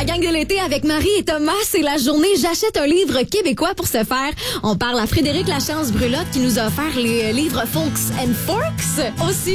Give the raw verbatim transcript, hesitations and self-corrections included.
gang de l'été avec Marie et Thomas. C'est la journée J'achète un livre québécois pour ce faire. On parle à Frédéric Lachance-Brulotte qui nous a offert les livres Folks and Forks. Aussi,